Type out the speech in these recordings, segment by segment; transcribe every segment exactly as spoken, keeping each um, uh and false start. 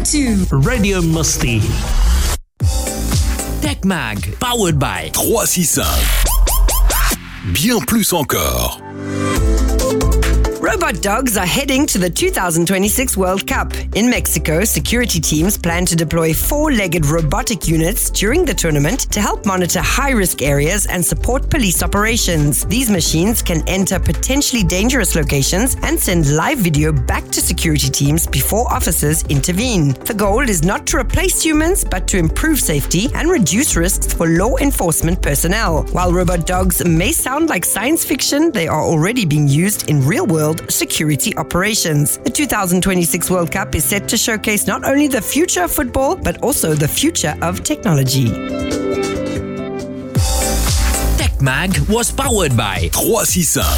two. Radio Musty. Tech Mag, powered by trois six cinq. Bien plus encore. Robot dogs are heading to the two thousand twenty-six World Cup. In Mexico, security teams plan to deploy four-legged robotic units during the tournament to help monitor high-risk areas and support police operations. These machines can enter potentially dangerous locations and send live video back to security teams before officers intervene. The goal is not to replace humans, but to improve safety and reduce risks for law enforcement personnel. While robot dogs may sound like science fiction, they are already being used in real-world security operations. The two thousand twenty-six World Cup is set to showcase not only the future of football, but also the future of technology. Tech Mag was powered by trois six cinq.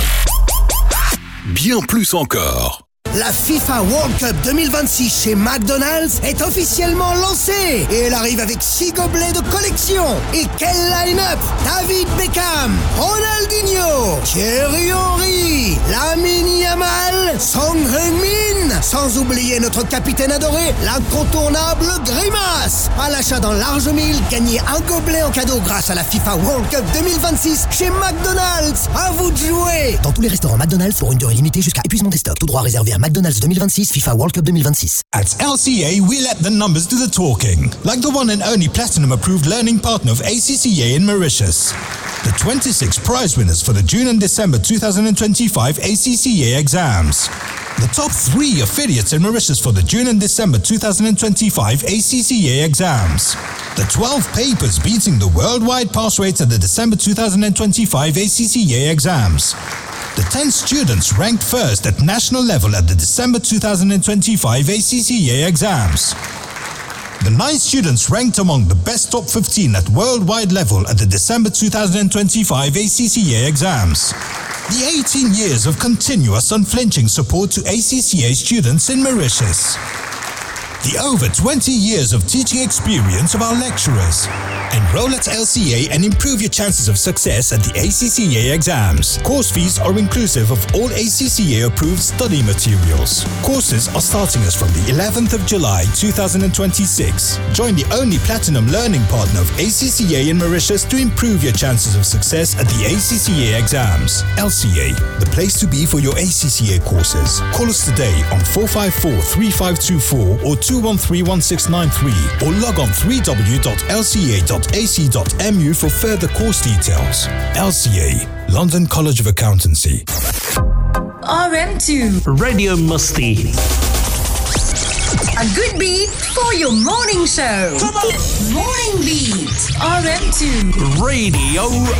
Bien plus encore. La FIFA World Cup deux mille vingt-six chez McDonald's est officiellement lancée et elle arrive avec six gobelets de collection. Et quel line-up! David Beckham, Ronaldinho, Thierry Henry, Lamine Yamal, Son Heung-min, sans oublier notre capitaine adoré, l'incontournable Grimace. À l'achat d'un large mille, gagnez un gobelet en cadeau grâce à la FIFA World Cup deux mille vingt-six chez McDonald's. À vous de jouer! Dans tous les restaurants McDonald's pour une durée limitée jusqu'à épuisement des stocks. Tout droit réservé à McDonald's deux mille vingt-six, FIFA World Cup deux mille vingt-six. At L C A, we let the numbers do the talking, like the one and only platinum-approved learning partner of A C C A in Mauritius. The twenty-six prize winners for the June and December two thousand twenty-five A C C A exams. The top three affiliates in Mauritius for the June and December two thousand twenty-five A C C A exams. The twelve papers beating the worldwide pass rates at the December two thousand twenty-five A C C A exams. The ten students ranked first at national level at the December two thousand twenty-five A C C A exams. The nine students ranked among the best top fifteen at worldwide level at the December two thousand twenty-five A C C A exams. The eighteen years of continuous unflinching support to A C C A students in Mauritius. The over twenty years of teaching experience of our lecturers. Enroll at L C A and improve your chances of success at the A C C A exams. Course fees are inclusive of all A C C A approved study materials. Courses are starting as from the eleventh of July two thousand twenty-six. Join the only platinum learning partner of A C C A in Mauritius to improve your chances of success at the A C C A exams. L C A, the place to be for your A C C A courses. Call us today on four five four, three five two four or two one three, one six nine three or log on w w w dot l c a dot a c dot m u for further course details. L C A, London College of Accountancy. R M two. Radio Musty. A good beat for your morning show. Morning Beat. R M two. Radio